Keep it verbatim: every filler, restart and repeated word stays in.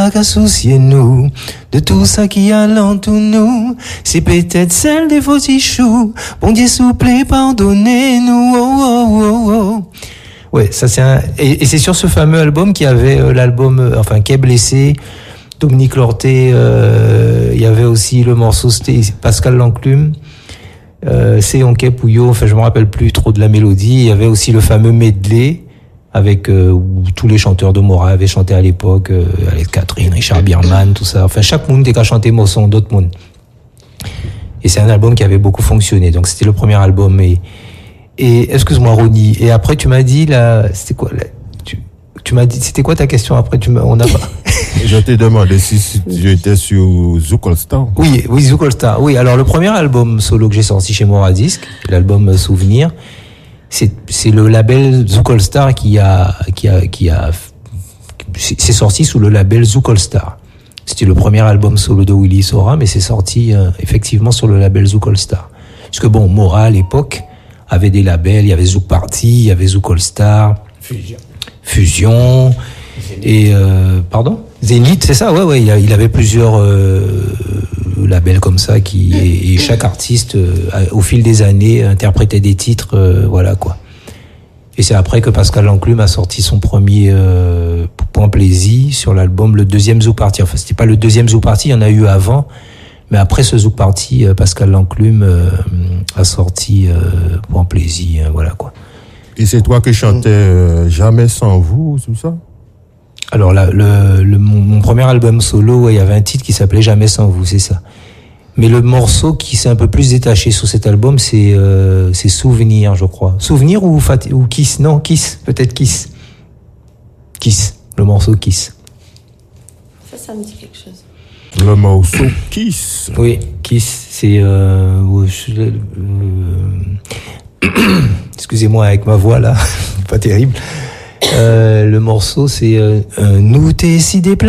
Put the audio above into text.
qu'à soucier nous de tout ça qui a l'entour nous. C'est peut-être celle des faux choux. Bon Dieu, s'il vous plaît, pardonnez-nous. Oh, oh, oh, oh. Ouais, ça c'est un, et, et c'est sur ce fameux album qu'il y avait euh, l'album, euh, enfin, Qu'est blessé, Dominique Lorté, euh, il y avait aussi le morceau, c'était Pascal Lanclume, euh, c'est Onké Pouillot, enfin, je me rappelle plus trop de la mélodie. Il y avait aussi le fameux medley, avec, euh, où tous les chanteurs de Mora avaient chanté à l'époque, euh, avec Catherine, Richard Bierman, tout ça. Enfin, chaque monde a chanté mon son, d'autres mondes. Et c'est un album qui avait beaucoup fonctionné. Donc, c'était le premier album. Et, et excuse-moi, Ronnie. Et après, tu m'as dit, là, c'était quoi, là, tu, tu m'as dit, c'était quoi ta question après? Tu m'as, on a pas. Je t'ai demandé si, si j'étais sur Zouk All Star. Oui, oui, Zouk All Star. Oui, alors le premier album solo que j'ai sorti chez Mora Disc, l'album Souvenir, c'est, c'est le label Zouk All Star qui a, qui a, qui a, c'est sorti sous le label Zouk All Star. C'était le premier album solo de Willy Sora, mais c'est sorti euh, effectivement sur le label Zouk All Star. Parce que bon, Mora à l'époque avait des labels, il y avait Zouk Party, il y avait Zouk All Star, Fusion, Fusion, et euh, pardon, Zénith, c'est ça, ouais, ouais, il, a, il avait plusieurs euh, labels comme ça qui et, et chaque artiste, euh, au fil des années, interprétait des titres, euh, voilà quoi. Et c'est après que Pascal Lanclume a sorti son premier euh, Point Plaisir sur l'album, le deuxième Zouk Party. Enfin, c'était pas le deuxième Zouk Party, il y en a eu avant. Mais après ce Zouk Party, euh, Pascal Lanclume euh, a sorti euh, Point Plaisir, euh, voilà quoi. Et c'est toi qui chantais euh, Jamais sans vous, tout ça? Alors là, le, le mon, mon premier album solo, ouais, il y avait un titre qui s'appelait Jamais sans vous, c'est ça. Mais le morceau qui s'est un peu plus détaché sur cet album, c'est euh, c'est Souvenir, je crois. Souvenir ou Fat- ou Kiss? Non, Kiss, peut-être Kiss. Kiss, le morceau Kiss. Ça, ça me dit quelque chose. Le morceau Kiss. Oui, Kiss, c'est euh, euh, excusez-moi avec ma voix là, pas terrible. Euh, le morceau c'est euh, euh, Nous t'es si déplacé.